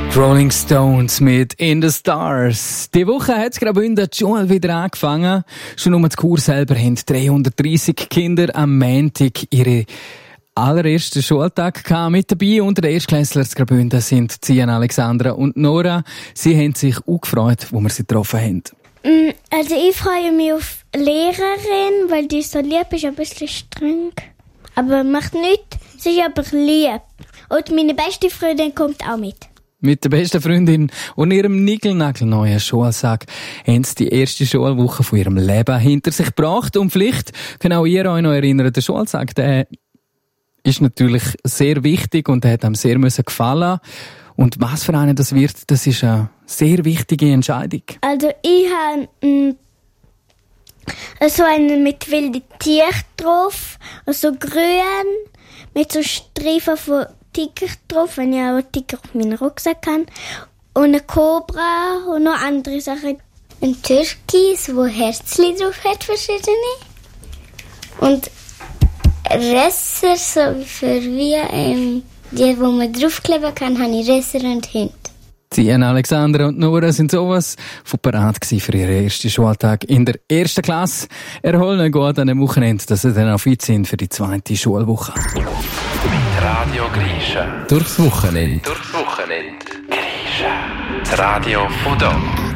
Rolling Stones mit In the Stars. Die Woche hat es gerade in der Schule wieder angefangen. Schon um das Kur selber haben 330 Kinder am Montag ihre allerersten Schultag gehabt. Mit dabei unter den Erstklässlern zu Graubünden sind Zian, Alexandra und Nora. Sie haben sich auch gefreut, wo wir sie getroffen haben. Also ich freue mich auf Lehrerin, weil die so lieb ist, ein bisschen streng. Aber macht nichts, sie ist aber lieb. Und meine beste Freundin kommt auch mit. Mit der besten Freundin und ihrem niegelnagelneuen Schulsack haben sie die erste Schulwoche von ihrem Leben hinter sich gebracht. Und vielleicht könnt auch ihr euch noch erinnern, der Schulsack, der ist natürlich sehr wichtig und der hat einem sehr gefallen. Und was für einen das wird, das ist eine sehr wichtige Entscheidung. Also ich habe so einen mit wilden Tieren drauf, also grün, mit so Streifen von Tiger drauf, wenn ich auch einen Tiger auf meinen Rucksack habe. Und eine Kobra und noch andere Sachen. Ein Türkis, wo Herzchen drauf hat, verschiedene. Und Resser, so für wie die, wo man draufkleben kann, habe ich Resser und Hint. Zian, Alexandra und Nora sind sowas von parat gewesen für ihren ersten Schultag in der ersten Klasse. Erholen gut an dem Wochenende, dass sie dann auch fit sind für die zweite Schulwoche. Radio Grisha. Durchs Wochenende. Grisha. Das Radio von da.